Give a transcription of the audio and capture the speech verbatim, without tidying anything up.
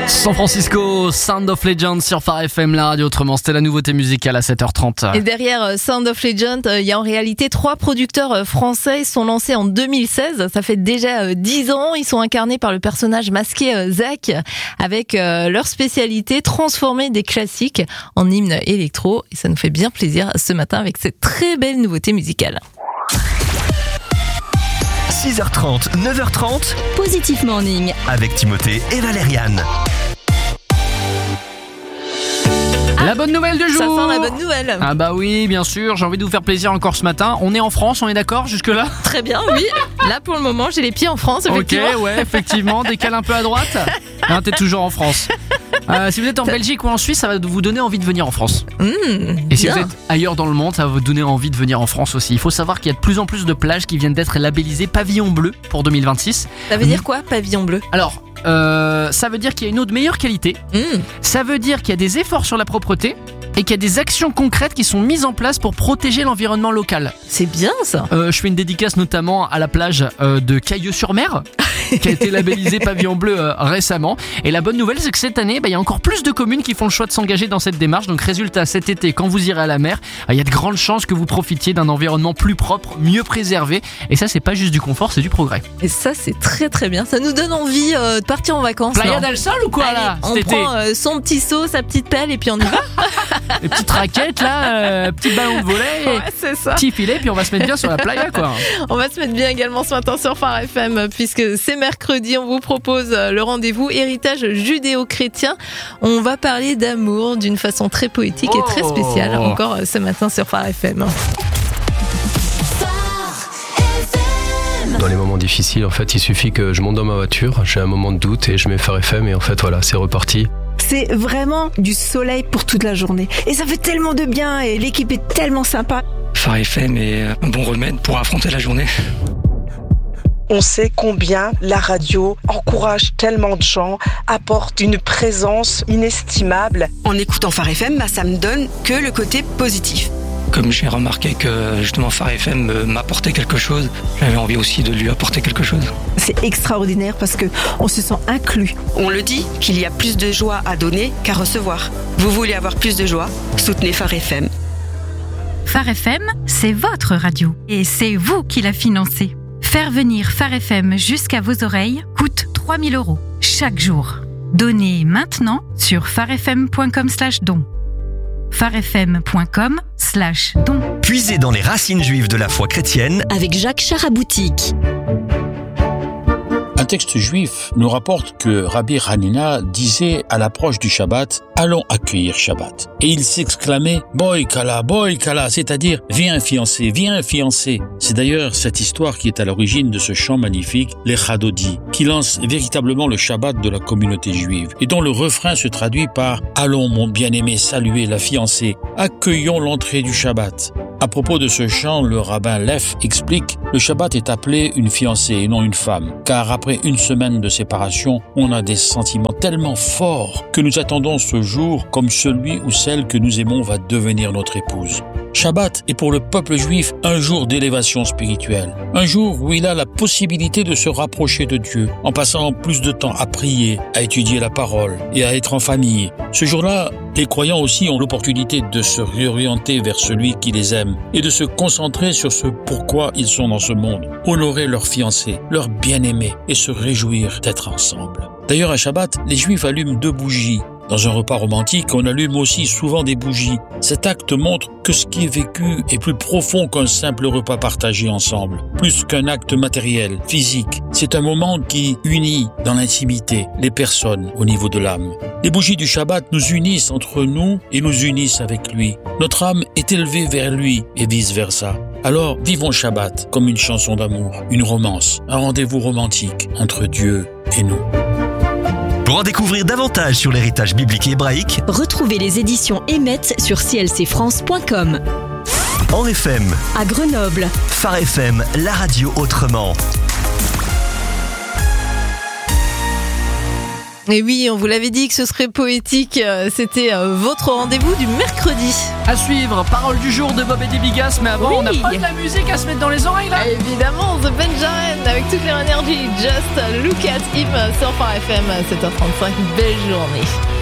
San Francisco, Sound of Legend sur Phare F M, la radio autrement. C'était la nouveauté musicale à sept heures trente. Et derrière Sound of Legend, il y a en réalité trois producteurs français. Ils sont lancés en deux mille seize. Ça fait déjà dix ans. Ils sont incarnés par le personnage masqué Zach, avec leur spécialité transformer des classiques en hymnes électro. Et ça nous fait bien plaisir ce matin avec cette très belle nouveauté musicale. six heures trente, neuf heures trente, Positif Morning avec Timothée et Valériane. La bonne nouvelle du jour. Ça sent la bonne nouvelle. Ah bah oui, bien sûr, j'ai envie de vous faire plaisir encore ce matin. On est en France, on est d'accord jusque-là ? Très bien, oui. Là, pour le moment, j'ai les pieds en France, effectivement. Ok, ouais, effectivement, décale un peu à droite. Non, t'es toujours en France. Euh, si vous êtes en Belgique ou en Suisse, ça va vous donner envie de venir en France. Mmh, et si bien. vous êtes ailleurs dans le monde, ça va vous donner envie de venir en France aussi. Il faut savoir qu'il y a de plus en plus de plages qui viennent d'être labellisées pavillon bleu pour deux mille vingt-six. Ça veut dire quoi, pavillon bleu ? Alors, euh, ça veut dire qu'il y a une eau de meilleure qualité. Mmh. Ça veut dire qu'il y a des efforts sur la propreté et qu'il y a des actions concrètes qui sont mises en place pour protéger l'environnement local. C'est bien ça. Euh, je fais une dédicace notamment à la plage euh, de Cailleux-sur-Mer qui a été labellisée pavillon bleu euh, récemment. Et la bonne nouvelle, c'est que cette année, bah, il y a encore plus de communes qui font le choix de s'engager dans cette démarche. Donc résultat, cet été, quand vous irez à la mer, il y a de grandes chances que vous profitiez d'un environnement plus propre, mieux préservé. Et ça, c'est pas juste du confort, c'est du progrès. Et ça, c'est très très bien. Ça nous donne envie euh, de partir en vacances. Playa del Sol ou quoi Allez, là on cet été prend euh, son petit seau, sa petite pelle et puis on y va. Les petites raquettes là, euh, petit ballon de volley, Ouais, c'est ça. petit filet, puis on va se mettre bien sur la playa quoi. On va se mettre bien également ce matin sur Phare F M puisque c'est mercredi. On vous propose le rendez-vous héritage judéo-chrétien. On va parler d'amour d'une façon très poétique et très spéciale encore ce matin sur Phare F M. Dans les moments difficiles, en fait, il suffit que je monte dans ma voiture, j'ai un moment de doute et je mets Phare F M et en fait, voilà, c'est reparti. C'est vraiment du soleil pour toute la journée. Et ça fait tellement de bien et l'équipe est tellement sympa. Phare F M est un bon remède pour affronter la journée. On sait combien la radio encourage tellement de gens, apporte une présence inestimable. En écoutant Phare F M, bah, ça me donne que le côté positif. Comme j'ai remarqué que justement Phare F M m'apportait quelque chose, j'avais envie aussi de lui apporter quelque chose. C'est extraordinaire parce que on se sent inclus. On le dit, qu'il y a plus de joie à donner qu'à recevoir. Vous voulez avoir plus de joie ? Soutenez Phare F M. Phare F M, c'est votre radio et c'est vous qui la financez. Faire venir Phare F M jusqu'à vos oreilles coûte trois mille euros chaque jour. Donnez maintenant sur pharefm.com slash don. pharefm.com slash don. Puisez dans les racines juives de la foi chrétienne avec Jacques Charaboutique. Un texte juif nous rapporte que Rabbi Hanina disait à l'approche du Shabbat « Allons accueillir Shabbat ». Et il s'exclamait « Boy kala, boy kala », c'est-à-dire « Viens fiancé, viens fiancé ». C'est d'ailleurs cette histoire qui est à l'origine de ce chant magnifique, les Chadodi, qui lance véritablement le Shabbat de la communauté juive et dont le refrain se traduit par « Allons mon bien-aimé saluer la fiancée, accueillons l'entrée du Shabbat ». À propos de ce chant, le rabbin Leff explique « Le Shabbat est appelé une fiancée et non une femme, car après une semaine de séparation, on a des sentiments tellement forts que nous attendons ce jour comme celui ou celle que nous aimons va devenir notre épouse. » Shabbat est pour le peuple juif un jour d'élévation spirituelle, un jour où il a la possibilité de se rapprocher de Dieu en passant plus de temps à prier, à étudier la parole et à être en famille. Ce jour-là, les croyants aussi ont l'opportunité de se réorienter vers celui qui les aime et de se concentrer sur ce pourquoi ils sont dans ce monde, honorer leurs fiancés, leurs bien-aimés et se réjouir d'être ensemble. D'ailleurs, à Shabbat, les Juifs allument deux bougies. Dans un repas romantique, on allume aussi souvent des bougies. Cet acte montre que ce qui est vécu est plus profond qu'un simple repas partagé ensemble, plus qu'un acte matériel, physique. C'est un moment qui unit dans l'intimité les personnes au niveau de l'âme. Les bougies du Shabbat nous unissent entre nous et nous unissent avec lui. Notre âme est élevée vers lui et vice-versa. Alors, vivons Shabbat comme une chanson d'amour, une romance, un rendez-vous romantique entre Dieu et nous. Pour en découvrir davantage sur l'héritage biblique et hébraïque, retrouvez les éditions Emmet sur c l c france point com. En F M, à Grenoble, Phare F M, la radio autrement. Et oui, on vous l'avait dit que ce serait poétique. C'était votre rendez-vous du mercredi. À suivre, parole du jour de Bob et des Bigas. Mais avant, oui. on n'a pas de la musique à se mettre dans les oreilles là. Évidemment, The Benjamin avec toute leur énergie. Just look at him sur Phare F M, sept heures trente-cinq. Belle journée.